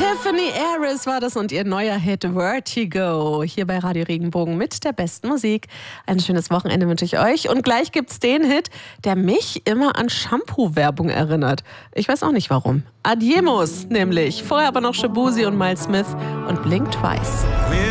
Tiffany Harris war das und ihr neuer Hit Vertigo. Hier bei Radio Regenbogen mit der besten Musik. Ein schönes Wochenende wünsche ich euch. Und gleich gibt's den Hit, der mich immer an Shampoo-Werbung erinnert. Ich weiß auch nicht warum. Adiemos nämlich. Vorher aber noch Shabuzi und Miles Smith und Blink Twice.